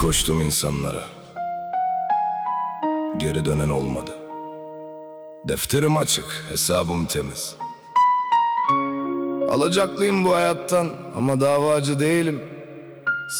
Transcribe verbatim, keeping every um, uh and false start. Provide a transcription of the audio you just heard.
koştum insanlara, geri dönen olmadı. Defterim açık, hesabım temiz. Alacaklıyım bu hayattan ama davacı değilim.